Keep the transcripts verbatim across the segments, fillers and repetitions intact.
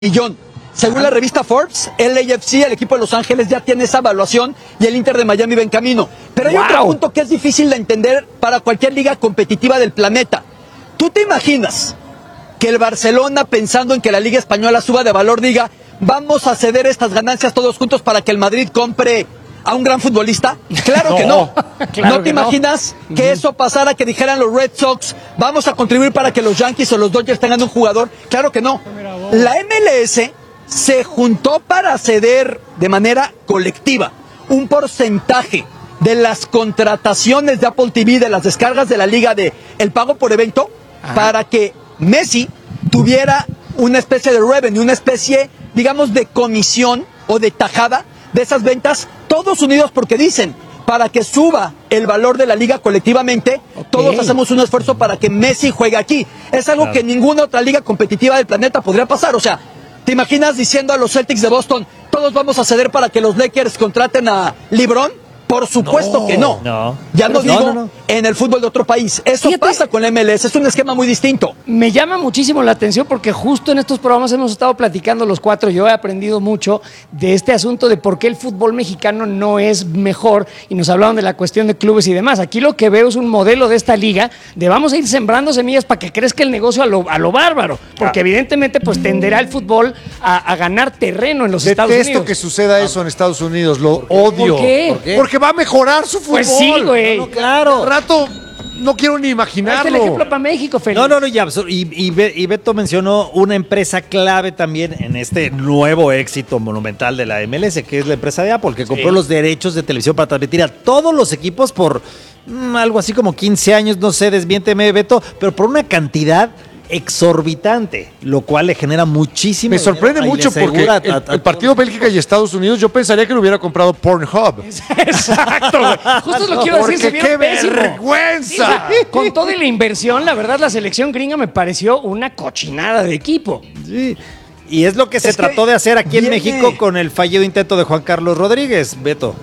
millón. Según la revista Forbes, el A F C, el equipo de Los Ángeles, ya tiene esa evaluación y el Inter de Miami va en camino. Pero hay wow. otro punto que es difícil de entender para cualquier liga competitiva del planeta. ¿Tú te imaginas que el Barcelona, pensando en que la Liga Española suba de valor, diga, vamos a ceder estas ganancias todos juntos para que el Madrid compre a un gran futbolista? Claro no, que no. Claro ¿No te imaginas no. que eso pasara, que dijeran los Red Sox, vamos a contribuir para que los Yankees o los Dodgers tengan un jugador? Claro que no. La M L S se juntó para ceder de manera colectiva un porcentaje de las contrataciones de Apple T V, de las descargas de la liga, de el pago por evento, Ajá. para que Messi tuviera una especie de revenue, una especie, digamos, de comisión o de tajada de esas ventas, todos unidos, porque dicen, para que suba el valor de la liga colectivamente, okay. todos hacemos un esfuerzo para que Messi juegue aquí. Es algo claro. que ninguna otra liga competitiva del planeta podría pasar. O sea, ¿te imaginas diciendo a los Celtics de Boston, todos vamos a ceder para que los Lakers contraten a LeBron? Por supuesto no, que no. no. Ya no digo no, no, no. en el fútbol de otro país. Eso Fíjate, pasa con la M L S, es un esquema muy distinto. Me llama muchísimo la atención porque justo en estos programas hemos estado platicando los cuatro. Yo he aprendido mucho de este asunto de por qué el fútbol mexicano no es mejor y nos hablaban de la cuestión de clubes y demás. Aquí lo que veo es un modelo de esta liga de vamos a ir sembrando semillas para que crezca el negocio a lo, a lo bárbaro. Porque ah. evidentemente pues tenderá el fútbol a, a ganar terreno en los Detesto Estados Unidos. que suceda eso en Estados Unidos, lo odio. ¿Por qué? ¿Por qué? Porque va a mejorar su fútbol. Pues sí, güey. No, no, claro. Al rato no quiero ni imaginarlo. Es el ejemplo para México, Felipe. No, no, no, ya. Y, y, y Beto mencionó una empresa clave también en este nuevo éxito monumental de la M L S, que es la empresa de Apple, que compró sí. los derechos de televisión para transmitir a todos los equipos por mmm, algo así como quince años, no sé, desmiénteme, Beto, pero por una cantidad exorbitante, lo cual le genera muchísimo. Me sorprende mucho porque a, a, el, el partido Bélgica y Estados Unidos, yo pensaría que lo hubiera comprado Pornhub. Exacto, güey. Justo lo quiero porque decir. Se ¡qué pésimo. vergüenza! Sí, con toda la inversión, la verdad, la selección gringa me pareció una cochinada de equipo. Sí. Y es lo que se es trató que de hacer aquí viene... en México con el fallido intento de Juan Carlos Rodríguez, Beto.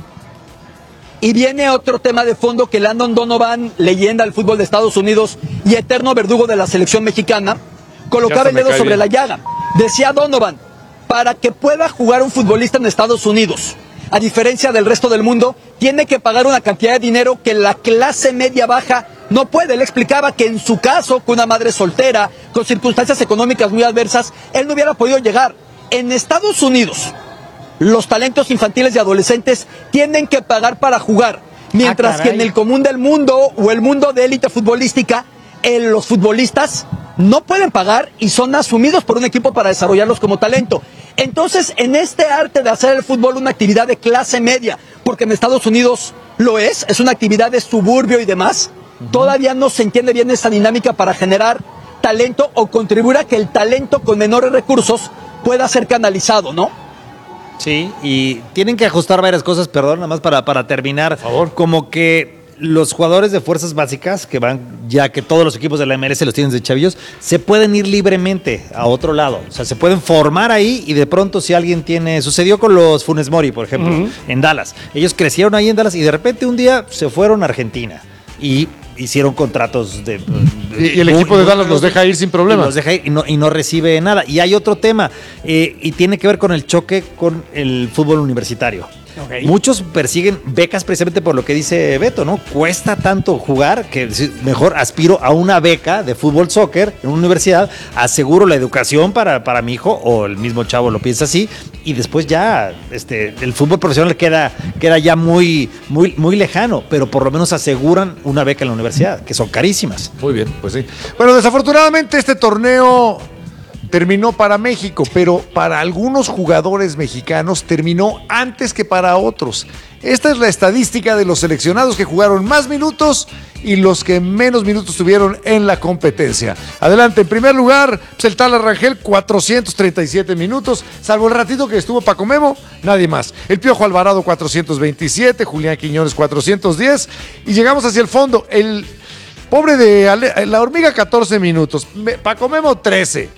Y viene otro tema de fondo que Landon Donovan, leyenda del fútbol de Estados Unidos y eterno verdugo de la selección mexicana, colocaba el dedo sobre bien. la llaga. Decía Donovan, para que pueda jugar un futbolista en Estados Unidos, a diferencia del resto del mundo, tiene que pagar una cantidad de dinero que la clase media baja no puede. Él explicaba que en su caso, con una madre soltera, con circunstancias económicas muy adversas, él no hubiera podido llegar. En Estados Unidos, los talentos infantiles y adolescentes tienen que pagar para jugar, mientras ah, que en el común del mundo o el mundo de élite futbolística, eh, los futbolistas no pueden pagar y son asumidos por un equipo para desarrollarlos como talento. Entonces, en este arte de hacer el fútbol una actividad de clase media, porque en Estados Unidos lo es, es una actividad de suburbio y demás, uh-huh. todavía no se entiende bien esa dinámica para generar talento o contribuir a que el talento con menores recursos pueda ser canalizado, ¿no? Sí, y tienen que ajustar varias cosas, perdón, nada más para, para terminar. Por favor. Como que los jugadores de fuerzas básicas, que van, ya que todos los equipos de la M L S los tienen de chavillos, se pueden ir libremente a otro lado. O sea, se pueden formar ahí y de pronto si alguien tiene... Sucedió con los Funes Mori, por ejemplo, uh-huh. en Dallas. Ellos crecieron ahí en Dallas y de repente un día se fueron a Argentina y hicieron contratos de... Y, y el equipo de Dallas los deja ir sin problemas. Los deja ir y no, y no recibe nada. Y hay otro tema, eh, y tiene que ver con el choque con el fútbol universitario. Okay. Muchos persiguen becas precisamente por lo que dice Beto, ¿no? Cuesta tanto jugar que mejor aspiro a una beca de fútbol soccer en una universidad, aseguro la educación para, para mi hijo, o el mismo chavo lo piensa así, y después ya este, el fútbol profesional queda, queda ya muy, muy, muy lejano, pero por lo menos aseguran una beca en la universidad, que son carísimas. Muy bien, pues sí. Bueno, desafortunadamente este torneo terminó para México, pero para algunos jugadores mexicanos terminó antes que para otros. Esta es la estadística de los seleccionados que jugaron más minutos y los que menos minutos tuvieron en la competencia. Adelante, en primer lugar, pues el Tala Rangel, cuatrocientos treinta y siete minutos, salvo el ratito que estuvo Paco Memo, nadie más. El Piojo Alvarado, cuatrocientos veintisiete, Julián Quiñones, cuatrocientos diez, y llegamos hacia el fondo. El pobre de Ale, la Hormiga, catorce minutos, Paco Memo, trece.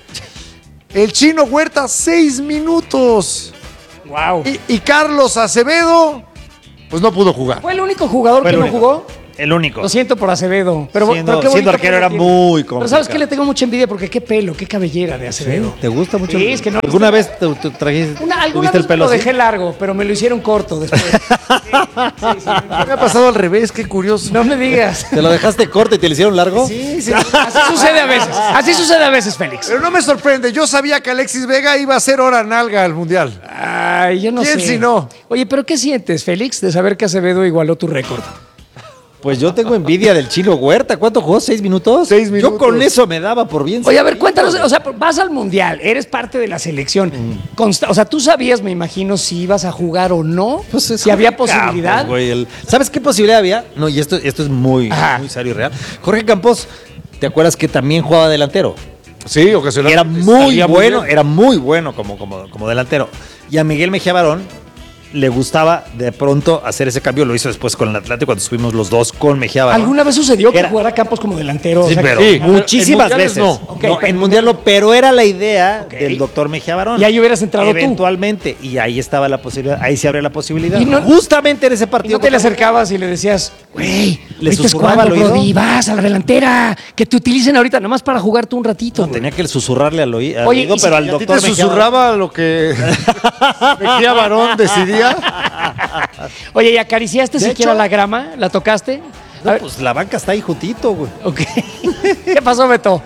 El Chino Huerta, seis minutos. Wow. Y, y Carlos Acevedo, pues no pudo jugar. ¿Fue el único jugador Fue que no único. jugó? El único. Lo siento por Acevedo. Pero, Siendo- pero qué bonito siendo arquero pelo era tiene. muy Pero ¿sabes qué? complicado. Le tengo mucha envidia porque qué pelo, qué cabellera de Acevedo. ¿Te gusta mucho? Sí, es que no- ¿Alguna vez te, te trajiste Una, alguna tuviste vez el pelo me lo así? dejé largo, pero me lo hicieron corto después. Sí, sí, sí. Me ha pasado al revés, qué curioso. No me digas. ¿Te lo dejaste corto y te lo hicieron largo? Sí, sí. Así sucede a veces. Así sucede a veces, Félix. Pero no me sorprende, yo sabía que Alexis Vega iba a hacer hora nalga al Mundial. Ay, yo no ¿Quién sé. si no? Oye, pero ¿qué sientes, Félix, de saber que Acevedo igualó tu récord? Pues yo tengo envidia del Chino Huerta. ¿Cuánto jugó? ¿Seis minutos? Seis minutos. Yo con eso me daba por bien. Oye, a ver, cuéntanos, o sea, vas al Mundial, eres parte de la selección. Consta- o sea, tú sabías, me imagino, si ibas a jugar o no, Pues es si había Jorge posibilidad. Campos, güey, el- ¿Sabes qué posibilidad había? No, y esto, esto es muy, Ajá. muy serio y real. Jorge Campos, ¿te acuerdas que también jugaba delantero? Sí, Y ocasionalmente. era muy salía bueno, bien. era muy bueno como, como, como delantero. Y a Miguel Mejía Barón le gustaba de pronto hacer ese cambio. Lo hizo después con el Atlante cuando estuvimos los dos con Mejía Barón. ¿Alguna vez sucedió que Era- jugara Campos como delantero? Sí, O sea, pero que- sí. muchísimas En mundiales veces. no. Ok, No, pero- en mundial no, pero era la idea Ok. del doctor Mejía Barón. Y ahí hubieras entrado tú. Eventualmente. Y ahí estaba la posibilidad, ahí se abre la posibilidad. Y no- Justamente en ese ¿Y partido. no te le acercabas y le decías, güey, Le ahorita es susurraba cuando, al oído. Brody, vas a la delantera, que te utilicen ahorita, nomás para jugar tú un ratito. güey. Tenía que susurrarle al oí- al Oye, oído, y si- pero al ¿Y a ti doctor te Mejía Barón- susurraba lo que Mejía Barón decidía? Oye, ¿y acariciaste De siquiera hecho- la grama? ¿La tocaste? A No, ver, pues la banca está ahí jutito, güey. ok. ¿Qué pasó, Beto?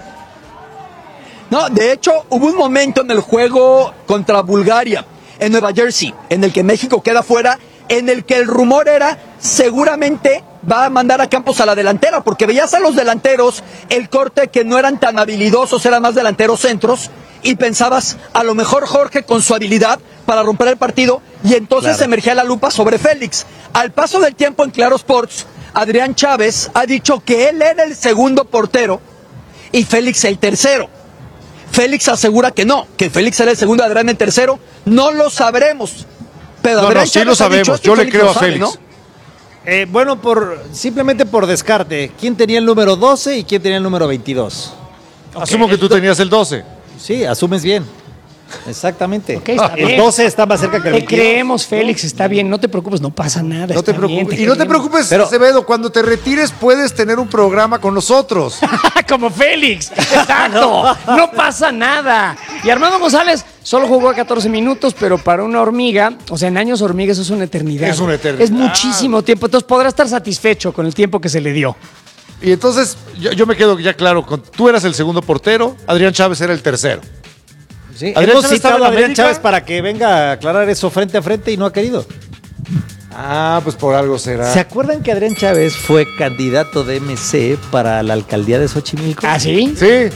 No, de hecho, hubo un momento en el juego contra Bulgaria, en Nueva Jersey, en el que México queda fuera, en el que el rumor era seguramente va a mandar a Campos a la delantera, porque veías a los delanteros el corte que no eran tan habilidosos, eran más delanteros centros, y pensabas, a lo mejor Jorge con su habilidad para romper el partido, y entonces Claro. emergía la lupa sobre Félix. Al paso del tiempo en Claro Sports, Adrián Chávez ha dicho que él era el segundo portero y Félix el tercero. Félix asegura que no, que Félix era el segundo, Adrián el tercero. No lo sabremos. Pero No, Adrián no, sí Chávez lo ha dicho sabemos. esto y Yo le Félix creo lo a sabe, Félix. ¿no? Eh, bueno, por simplemente por descarte. ¿Quién tenía el número doce y quién tenía el número veintidós? Asumo que tú tenías el doce. Sí, asumes bien. Exactamente. Ok, está el bien. doce está más cerca que el Te veintidós. creemos, Félix, está bien, no te preocupes, no pasa nada. No te está bien, preocupes. Y no te queremos. preocupes, Pero- Acevedo, cuando te retires puedes tener un programa con nosotros. Como Félix, exacto, no pasa nada. Y Armando González solo jugó a catorce minutos, pero para una hormiga, o sea, en años hormiga eso es una eternidad. Es una eternidad. Es muchísimo tiempo, entonces podrá estar satisfecho con el tiempo que se le dio. Y entonces yo, yo me quedo ya claro, con, tú eras el segundo portero, Adrián Chávez era el tercero. Sí, Adrián hemos Chávez citado estaba a en Adrián América. Chávez para que venga a aclarar eso frente a frente y no ha querido. Ah, pues por algo será. ¿Se acuerdan que Adrián Chávez fue candidato de M C para la alcaldía de Xochimilco? ¿Ah, sí? Sí,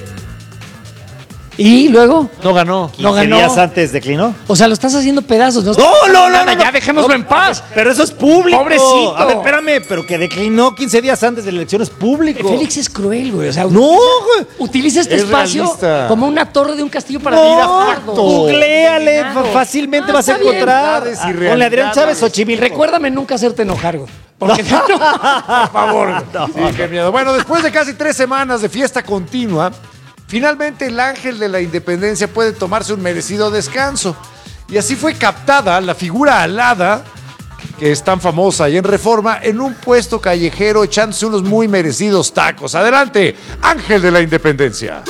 Y luego, no ganó. no quince ganó. días antes declinó. O sea, lo estás haciendo pedazos. No, No, no, no, Nada, no, no. ya dejémoslo en paz. Pero eso es público. Pobrecito. A ver, espérame, pero que declinó quince días antes de la elección es público. Félix es cruel, güey. O sea, No, güey. utiliza este Es espacio realista. como una torre de un castillo para dividir a No, Fardo. googleale, Claro. fácilmente Ah, vas a está bien. encontrar. Verdades y Ah, Ponle Adrián realidades. Chávez Xochimilco. Recuérdame nunca hacerte enojar, güey. Porque no, por favor. Sí, qué miedo. Bueno, después de casi tres semanas de fiesta continua, finalmente el ángel de la independencia puede tomarse un merecido descanso. Y así fue captada la figura alada, que es tan famosa ahí en Reforma, en un puesto callejero echándose unos muy merecidos tacos. Adelante, ángel de la independencia.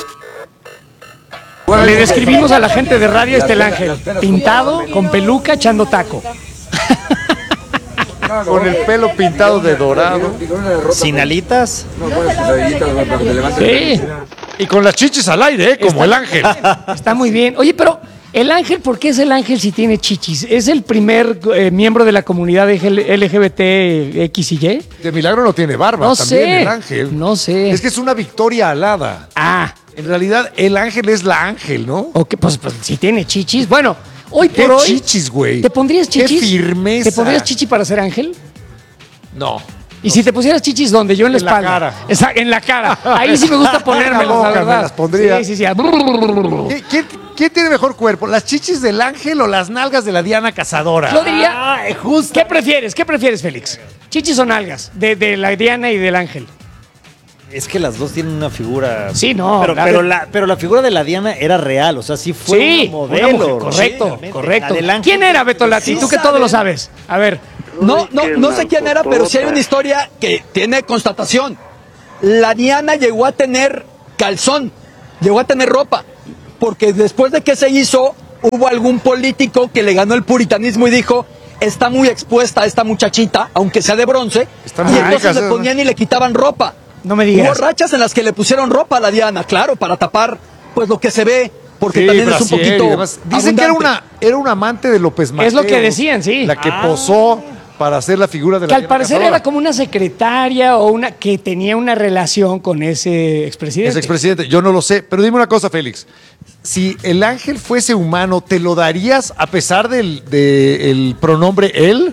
Le describimos a la gente de radio este el ángel. Pintado, con peluca, echando taco. Con el pelo pintado de dorado Sin alitas. Sí, y con las chichis al aire, ¿eh? Como el ángel. está muy bien. Oye, pero el ángel, ¿por qué es el ángel si tiene chichis? ¿Es el primer eh, miembro de la comunidad L G B T X y Y? De milagro no tiene barba, No también sé, el ángel. no sé. Es que es una victoria alada. Ah, En realidad, el ángel es la ángel, ¿no? ok, pues, pues si tiene chichis. Bueno, hoy ¿Qué por hoy. chichis, güey? ¿Te pondrías Qué chichis? firmeza. ¿Te pondrías chichi para ser ángel? No. Y si te pusieras chichis, ¿dónde? Yo en la En la espalda. cara. Esa- en la cara. Ahí sí me gusta ponérmelas, En la boca la verdad. me las pondría. Sí, sí, sí. ¿Qué- ¿Quién, quién tiene mejor cuerpo? ¿Las chichis del ángel o las nalgas de la Diana Cazadora? Yo diría, ¿qué prefieres? ¿Qué prefieres, Félix? ¿Chichis o nalgas? De, de la Diana y del ángel. Es que las dos tienen una figura. Sí, no, Pero, la pero, de- la, pero la figura de la Diana era real, o sea, sí fue Sí, una modelo. una mujer, correcto, realmente. correcto. La del ángel- ¿Quién era Beto Lati? Sí Tú que todo lo saben. sabes. A ver, No, no, no sé quién era, pero sí hay una historia que tiene constatación. La Diana llegó a tener calzón, llegó a tener ropa, porque después de que se hizo, hubo algún político que le ganó el puritanismo y dijo, está muy expuesta esta muchachita, aunque sea de bronce, Están y muy entonces ricas, le ¿eh? ponían y le quitaban ropa. No me digas. Hubo rachas en las que le pusieron ropa a la Diana, claro, para tapar pues lo que se ve, porque Sí, también es un brasier y poquito demás. Dicen que era abundante. una, era un amante de López Mateos. Es lo que decían, sí. La que Ah. posó para hacer la figura de la Que al Diana parecer Cazadora. era como una secretaria o una que tenía una relación con ese expresidente. Es expresidente, yo no lo sé, pero dime una cosa, Félix. Si el ángel fuese humano, ¿te lo darías a pesar del de el pronombre él?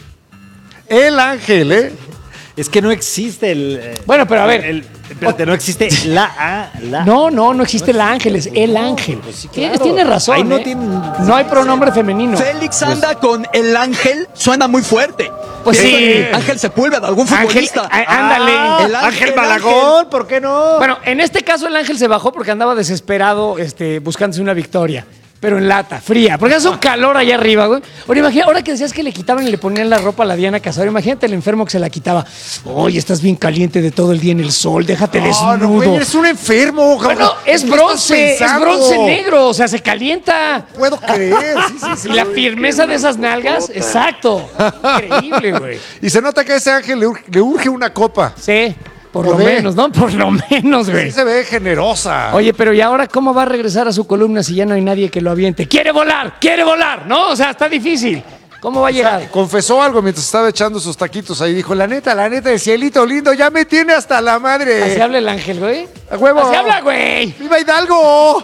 El ángel, ¿eh? Es que no existe el. eh, Bueno, pero a ver. el- espérate, no existe la A, la. No, no, no existe el ángel, es el ángel. pues sí, Tienes, claro. tienes razón. Ahí no ¿eh? tiene- No hay pronombre femenino. Félix anda con el ángel, suena muy fuerte. Pues sí. Eh, Ángel Sepúlveda, algún Ángel, futbolista. á- ándale. Ah, El ángel, Ángel el Malagón, ¿por qué no? Bueno, en este caso el ángel se bajó porque andaba desesperado este, buscándose una victoria. Pero en lata, fría. Porque hace un calor allá arriba, güey. Ahora, imagina, ahora que decías que le quitaban y le ponían la ropa a la Diana Cazadora, imagínate el enfermo que se la quitaba. Oye, estás bien caliente de todo el día en el sol, déjate No, desnudo. no, güey, eres un enfermo. Bueno, cabrón. es ¿Qué bronce, estás es pensando? bronce negro, o sea, se calienta. Puedo creer, sí, sí, sí. Y la firmeza de esas nalgas, exacto. Increíble, güey. Y se nota que a ese ángel le, ur- le urge una copa. Sí, por lo Joder. menos, ¿no? Por lo menos, güey. Sí se ve generosa. Oye, pero ¿y ahora cómo va a regresar a su columna si ya no hay nadie que lo aviente? ¡Quiere volar! ¡Quiere volar! ¿No? O sea, está difícil. ¿Cómo va a llegar? Confesó algo mientras estaba echando sus taquitos ahí. Dijo, la neta, la neta, el cielito lindo ya me tiene hasta la Así madre. habla el ángel, güey. ¡A huevo! Así habla, güey. ¡Viva Hidalgo!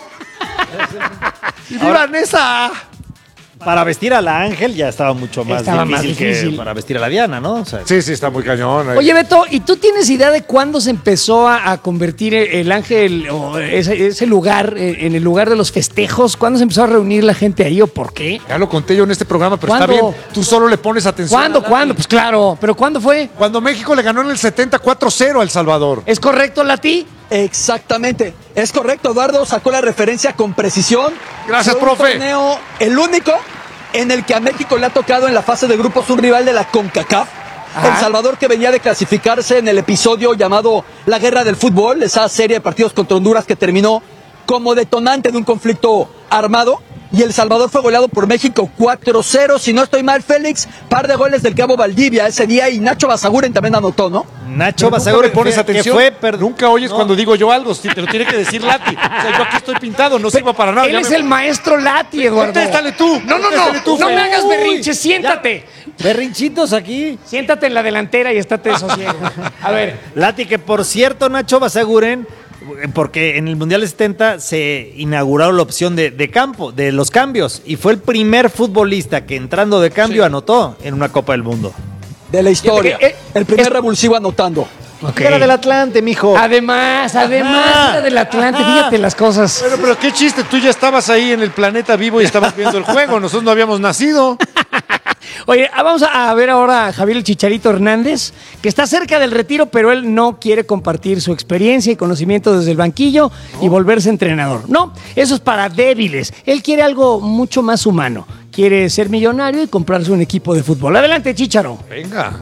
¡Y viva Nesa! Para vestir a la Ángel ya estaba mucho más Estaba más difícil, difícil. que para vestir a la Diana, ¿no? O sea, Sí, sí, está muy cañón. Oye, Beto, ¿y tú tienes idea de cuándo se empezó a, a convertir el ángel o ese, ese lugar eh, en el lugar de los festejos? ¿Cuándo se empezó a reunir la gente ahí o por qué? Ya lo conté yo en este programa, pero está ¿Cuándo? bien. Tú solo le pones atención. ¿Cuándo? a Lati. ¿Cuándo? Pues claro, pero ¿cuándo fue? Cuando México le ganó en el setenta cuatro cero a El Salvador. ¿Es correcto, Lati? Exactamente, es correcto, Eduardo sacó la referencia con precisión. Gracias, Fue un profe. torneo, el único en el que a México le ha tocado en la fase de grupos un rival de la CONCACAF. Ajá. El Salvador, que venía de clasificarse en el episodio llamado La Guerra del Fútbol, esa serie de partidos contra Honduras que terminó como detonante de un conflicto armado. Y El Salvador fue goleado por México cuatro cero. Si no estoy mal, Félix, par de goles del Cabo Valdivia ese día y Nacho Basaguren también anotó, ¿no? Nacho Nunca Basaguren, le pones que- atención. que fue, per- Nunca oyes no. cuando digo yo algo. Si te lo tiene que decir Lati. O sea, yo aquí estoy pintado, no sirvo para nada. Él Ya es me- el maestro Lati, Eduardo. Contéstale tú, No, no, no. contéstale tú, no Fer. me hagas Uy, berrinche, siéntate. Berrinchitos aquí. Siéntate en la delantera y estate de sosiego. A ver. Lati, que por cierto, Nacho Basaguren, porque en el Mundial de setenta se inauguraron la opción de, de campo, de los cambios, y fue el primer futbolista que entrando de cambio anotó en una Copa del Mundo. De la historia. Fíjate que, eh, el primer es- revulsivo anotando. Era del Atlante, mijo. Además, además Ajá. era del Atlante, fíjate las cosas. Bueno, pero qué chiste, tú ya estabas ahí en el planeta vivo y estabas viendo el juego. Nosotros no habíamos nacido. Oye, ah, vamos a a ver ahora a Javier el Chicharito Hernández, que está cerca del retiro, pero él no quiere compartir su experiencia y conocimiento desde el banquillo y volverse entrenador. No, eso es para débiles. Él quiere algo mucho más humano. Quiere ser millonario y comprarse un equipo de fútbol. Adelante, Chicharo. Venga.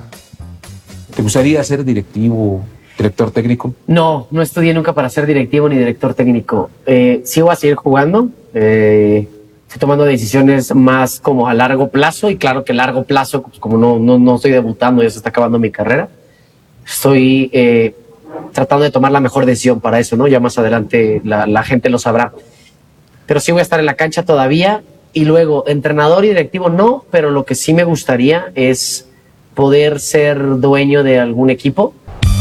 ¿Te gustaría ser directivo, director técnico? No, no estudié nunca para ser directivo ni director técnico. Eh, sí voy a seguir jugando. Eh, estoy tomando decisiones más como a largo plazo y claro que a largo plazo, pues como no, no, no estoy debutando, ya se está acabando mi carrera. Estoy eh, tratando de tomar la mejor decisión para eso, ¿no? Ya más adelante la, la gente lo sabrá. Pero sí voy a estar en la cancha todavía y luego entrenador y directivo no, pero lo que sí me gustaría es poder ser dueño de algún equipo.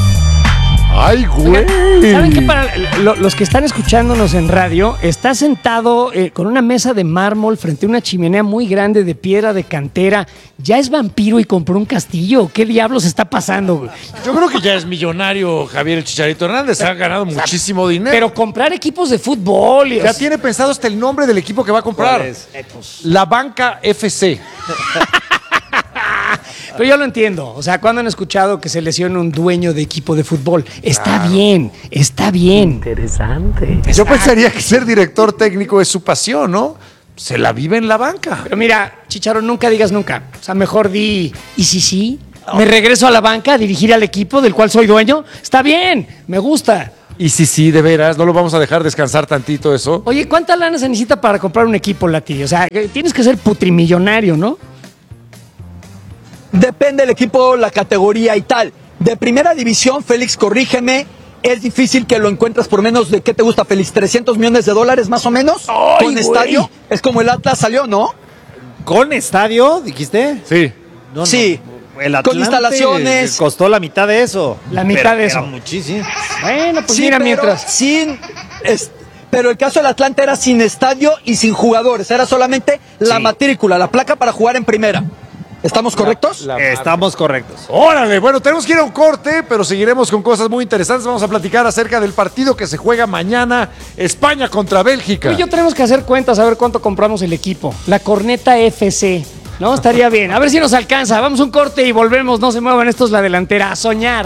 Ay, güey. ¿Saben que para lo- los que están escuchándonos en radio, está sentado eh, con una mesa de mármol frente a una chimenea muy grande de piedra de cantera? ¿Ya es vampiro y compró un castillo? ¿Qué diablos está pasando, güey? Yo creo que ya es millonario Javier el Chicharito Hernández. Ha ganado muchísimo dinero. Pero comprar equipos de fútbol... y- ya tiene pensado hasta el nombre del equipo que va a comprar. ¿Cuál es? La Banca F C. Pero yo lo entiendo. O sea, ¿cuándo han escuchado que se lesiona un dueño de equipo de fútbol? Está bien, está bien. Interesante. Yo pensaría que ser director técnico es su pasión, ¿no? se la vive en la banca. Pero mira, Chicharo, nunca digas nunca. O sea, mejor di, ¿y si sí? ¿Me regreso a la banca a dirigir al equipo del cual soy dueño? Está bien, me gusta. Y sí, sí, de veras, no lo vamos a dejar descansar tantito eso. Oye, ¿cuánta lana se necesita para comprar un equipo, Lati? O sea, tienes que ser putrimillonario, ¿no? Depende del equipo, la categoría y tal. De primera división, Félix, corrígeme, es difícil que lo encuentres por menos de, ¿qué te gusta, Félix? ¿trescientos millones de dólares más o menos? ¡Ay, con güey! estadio. Es como el Atlas salió, ¿no? ¿Con estadio, dijiste? Sí. No, Sí. no. El Con Atlante instalaciones. costó la mitad de eso. La mitad Pero de eso. era muchísimo. Bueno, pues Sí, mira, pero mientras. Sin, es- pero el caso del Atlante era sin estadio y sin jugadores. Era solamente la Sí. matrícula, la placa para jugar en primera. ¿Estamos correctos? La- Estamos correctos. Órale, bueno, tenemos que ir a un corte, pero seguiremos con cosas muy interesantes. Vamos a platicar acerca del partido que se juega mañana, España contra Bélgica. Tú y yo tenemos que hacer cuentas a ver cuánto compramos el equipo. La Corneta F C. ¿No? Estaría bien. A ver si nos alcanza. Vamos a un corte y volvemos. No se muevan. Esto es La Delantera. A soñar.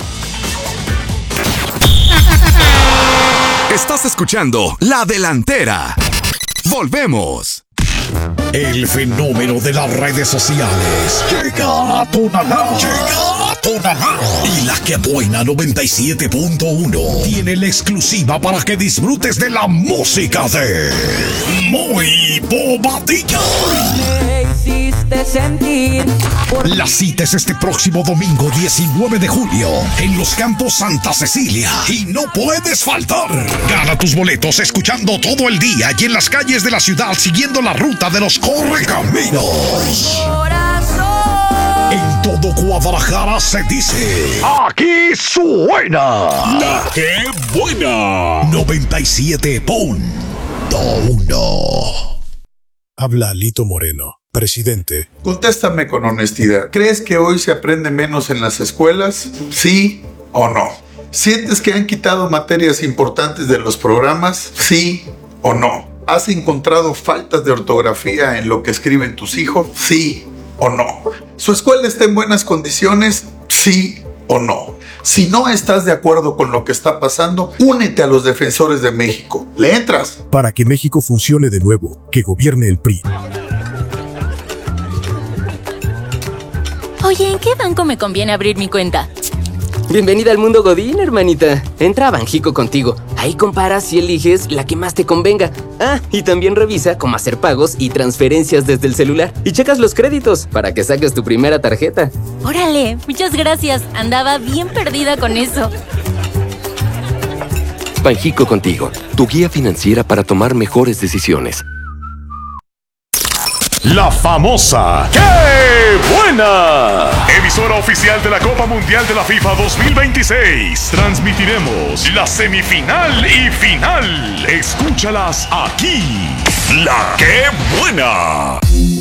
Estás escuchando La Delantera. Volvemos. El fenómeno de las redes sociales llega a Tonalá. Llega a Tonalá. Y la que buena noventa y siete punto uno tiene la exclusiva para que disfrutes de la música de Muy Bobadilla. Sentir La cita es este próximo domingo diecinueve de julio en los Campos Santa Cecilia y no puedes faltar. Gana tus boletos escuchando todo el día y en las calles de la ciudad siguiendo la ruta de los Correcaminos. corazón. En todo Guadalajara se dice: aquí suena La Que Buena noventa y siete punto uno. Habla Lito Moreno, presidente. Contéstame con honestidad. ¿Crees que hoy se aprende menos en las escuelas? ¿Sí o no? ¿Sientes que han quitado materias importantes de los programas? ¿Sí o no? ¿Has encontrado faltas de ortografía en lo que escriben tus hijos? ¿Sí o no? ¿Su escuela está en buenas condiciones? ¿Sí o no? Si no estás de acuerdo con lo que está pasando, únete a los defensores de México. ¿Le entras? Para que México funcione de nuevo, que gobierne el P R I. Oye, ¿en qué banco me conviene abrir mi cuenta? Bienvenida al mundo Godín, hermanita. Entra a Banjico contigo. Ahí comparas y eliges la que más te convenga. Ah, y también revisa cómo hacer pagos y transferencias desde el celular. Y checas los créditos para que saques tu primera tarjeta. Órale, muchas gracias. Andaba bien perdida con eso. Banjico contigo, tu guía financiera para tomar mejores decisiones. La famosa ¡Qué buena! Emisora oficial de la Copa Mundial de la FIFA dos mil veintiséis. Transmitiremos la semifinal y final. Escúchalas aquí. La ¡Qué buena!